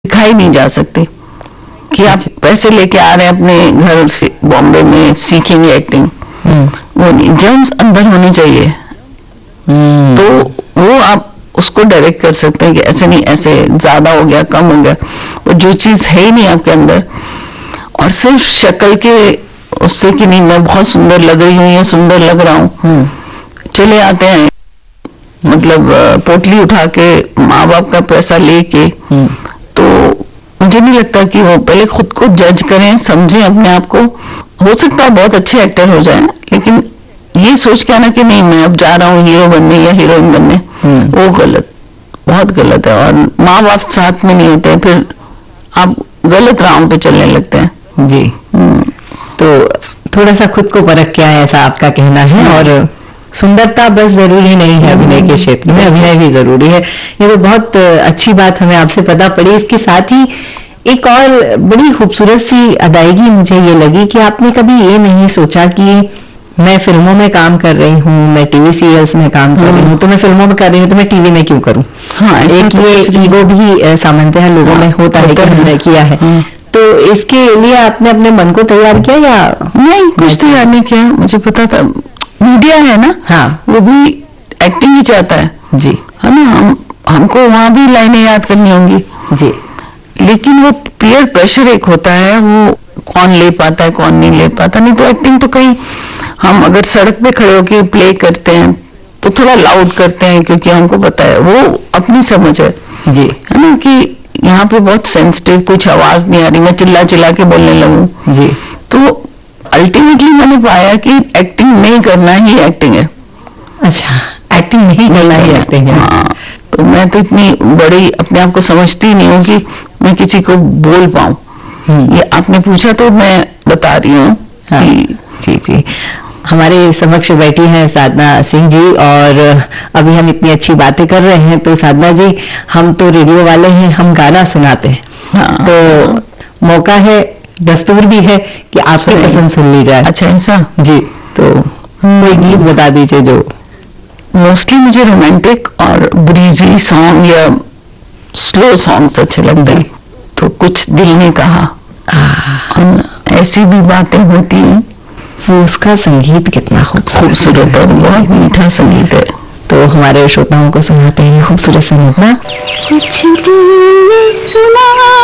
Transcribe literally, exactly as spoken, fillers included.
सिखाई नहीं जा सकती कि आप पैसे लेके आ रहे हैं अपने घर से बॉम्बे में सीखेंगे एक्टिंग, वो नहीं, जर्म्स अंदर होने चाहिए तो वो आप उसको डायरेक्ट कर सकते हैं कि ऐसे नहीं, ऐसे ज्यादा हो गया, कम हो गया, वो जो चीज है ही नहीं आपके अंदर, और सिर्फ शक्ल के उससे कि नहीं मैं बहुत सुंदर लग रही हूँ या सुंदर लग रहा हूँ, चले आते हैं मतलब पोटली उठा के माँ बाप का पैसा लेके, तो मुझे नहीं लगता कि वो पहले खुद को जज करें, समझें अपने आप को। हो सकता है बहुत अच्छे एक्टर हो जाएं, लेकिन ये सोच के आना कि नहीं मैं अब जा रहा हूँ हीरो बनने या हीरोइन बनने, वो गलत, बहुत गलत है। और माँ बाप साथ में नहीं होते हैं, फिर आप गलत राह पे चलने लगते हैं। जी, तो थोड़ा सा खुद को परख क्या है, ऐसा आपका कहना है। और सुंदरता बस जरूरी नहीं है अभिनय के क्षेत्र में, अभिनय भी जरूरी है। ये तो बहुत अच्छी बात हमें आपसे पता पड़ी। इसके साथ ही एक और बड़ी खूबसूरत सी अदायगी मुझे ये लगी कि आपने कभी ये नहीं सोचा कि मैं फिल्मों में काम कर रही हूँ, मैं टीवी सीरियल्स में काम कर रही हूँ, तो मैं फिल्मों में कर रही हूँ तो मैं टीवी में क्यों करूँ। हाँ, एक ये ईगो भी सामान्यतः लोगों में होता है कि हमने किया है, तो इसके लिए आपने अपने मन को तैयार किया या नहीं? कुछ तैयार नहीं किया, मुझे पता था मीडिया है ना, हाँ, वो भी एक्टिंग ही चाहता है जी, है ना, हम हमको वहां भी लाइनें याद करनी होंगी जी, लेकिन वो पीयर प्रेशर एक होता है, वो कौन ले पाता है कौन नहीं ले पाता। नहीं तो एक्टिंग तो कहीं हम अगर सड़क पे खड़े होकर प्ले करते हैं तो थोड़ा लाउड करते हैं क्योंकि हमको पता है, वो अपनी समझ है जी, है ना, कि यहाँ पे बहुत सेंसिटिव, कुछ आवाज नहीं आ रही, मैं चिल्ला चिल्ला के बोलने लगूं जी, तो अल्टीमेटली मैंने पाया कि एक्टिंग नहीं करना ही एक्टिंग है। अच्छा, एक्टिंग नहीं करना ही एक्टिंग है। हाँ, तो मैं तो इतनी बड़ी अपने आप को समझती नहीं हूँ कि मैं किसी को बोल पाऊँ। ये आपने पूछा तो मैं बता रही हूँ। हाँ, जी जी, हमारे समक्ष बैठी हैं साधना सिंह जी, और अभी हम इतनी अच्छी बातें कर रहे हैं। तो साधना जी, हम तो रेडियो वाले हैं, हम गाना सुनाते हैं, हाँ, तो मौका है, दस्तूर भी है कि आपकी पसंद सुन ली जाए। अच्छा ऐसा? जी, तो कोई गीत बता दीजिए जो। मोस्टली मुझे रोमांटिक और ब्रीजी सॉन्ग या स्लो सॉन्ग्स अच्छे लगते हैं, तो कुछ दिल ने कहा, ऐसी भी बातें होती हैं, वो उसका संगीत कितना खूबसूरत और बहुत मीठा संगीत है। तो हमारे श्रोताओं को सुनाते हैं खूबसूरत संगीत ना। कुछ दिल ने सुना